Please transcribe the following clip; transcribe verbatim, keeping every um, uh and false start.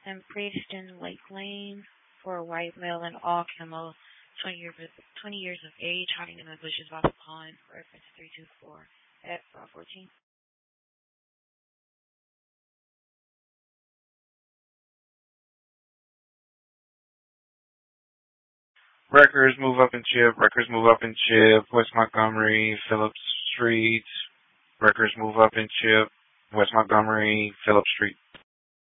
And Preston Lake Lane for a white male in all camo, twenty years, twenty years of age, hiding in the bushes by the pond, reference three two four at five fourteen. Records move up and chip. Records move up and chip. West Montgomery, Phillips Street. Records move up and chip. West Montgomery, Phillips Street.